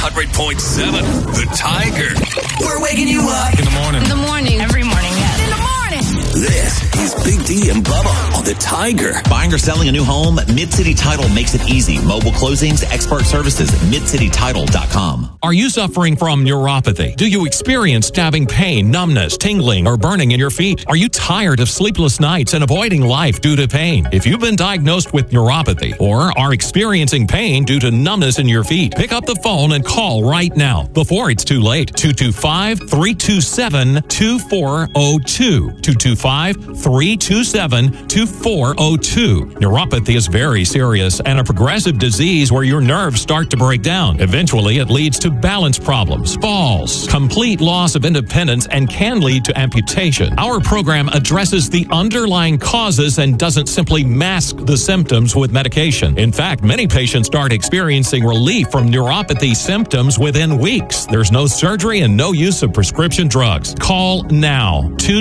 100.7 The Tiger. We're waking you up. In the morning. In the morning. Every morning, yes. In the morning. This is Big D and Bubba on The Tiger. Buying or selling a new home? Mid-City Title makes it easy. Mobile closings, expert services, midcitytitle.com. Are you suffering from neuropathy? Do you experience stabbing pain, numbness, tingling, or burning in your feet? Are you tired of sleepless nights and avoiding life due to pain? If you've been diagnosed with neuropathy or are experiencing pain due to numbness in your feet, pick up the phone and call right now before it's too late. 225-327-2402. 225-327-2402. Neuropathy is very serious and a progressive disease where your nerves start to break down. Eventually, it leads to balance problems, falls, complete loss of independence, and can lead to amputation. Our program addresses the underlying causes and doesn't simply mask the symptoms with medication. In fact, many patients start experiencing relief from neuropathy symptoms within weeks. There's no surgery and no use of prescription drugs. Call now.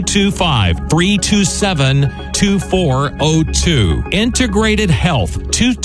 225-327-2402. Integrated Health.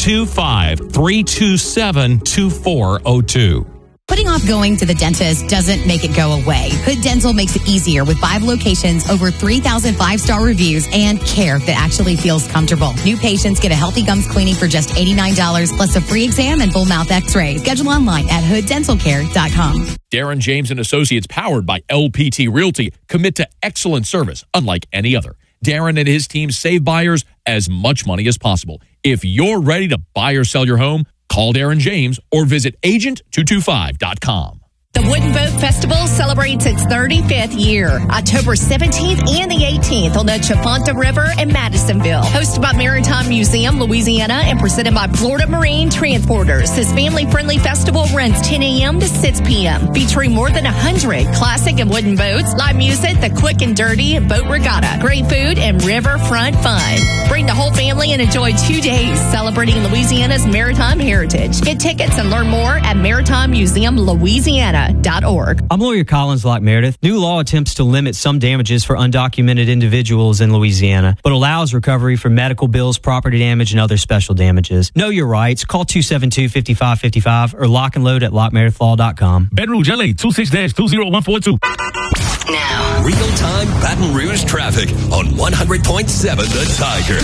225-327-2402. Putting off going to the dentist doesn't make it go away. Hood Dental makes it easier with 5 locations, over 3,000 5-star reviews, and care that actually feels comfortable. New patients get a healthy gums cleaning for just $89, plus a free exam and full mouth x-ray. Schedule online at hooddentalcare.com. Darren James and Associates, powered by LPT Realty, commit to excellent service unlike any other. Darren and his team save buyers as much money as possible. If you're ready to buy or sell your home, call Darren James or visit agent225.com. The Wooden Boat Festival celebrates its 35th year, October 17th and the 18th on the Chafonta River in Madisonville. Hosted by Maritime Museum, Louisiana, and presented by Florida Marine Transporters. This family-friendly festival runs 10 a.m. to 6 p.m., featuring more than 100 classic and wooden boats, live music, the quick and dirty boat regatta, great food, and riverfront fun. Bring the whole family and enjoy 2 days celebrating Louisiana's maritime heritage. Get tickets and learn more at Maritime Museum, Louisiana. I'm lawyer Collins Locke Meredith. New law attempts to limit some damages for undocumented individuals in Louisiana, but allows recovery for medical bills, property damage, and other special damages. Know your rights. Call 272-5555 or lock and load at lockmeredithlaw.com. Baton Rouge, LA, 26-20142. Now, real-time Baton Rouge traffic on 100.7 The Tiger.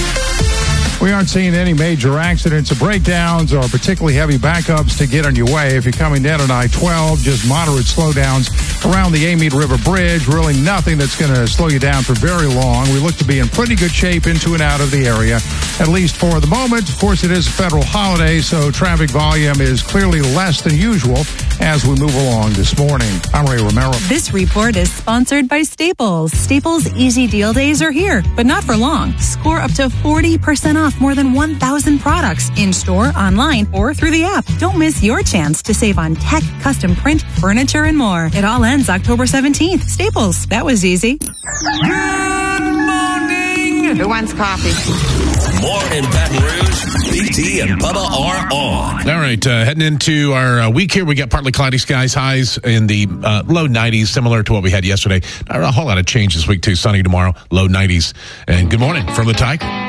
We aren't seeing any major accidents or breakdowns or particularly heavy backups to get on your way. If you're coming down on I-12, just moderate slowdowns around the Amite River Bridge. Really nothing that's going to slow you down for very long. We look to be in pretty good shape into and out of the area, at least for the moment. Of course, it is a federal holiday, so traffic volume is clearly less than usual as we move along this morning. I'm Ray Romero. This report is sponsored by Staples. Staples Easy Deal Days are here, but not for long. Score up to 40% off more than 1,000 products in-store, online, or through the app. Don't miss your chance to save on tech, custom print, furniture, and more. It all ends October 17th. Staples. That was easy. Good morning. Who wants coffee? More in Baton Rouge. Big D and Bubba are on. All right, heading into our week here, we got partly cloudy skies, highs in the low 90s, similar to what we had yesterday. Not a whole lot of change this week, too. Sunny tomorrow, low 90s. And good morning from The Tiger.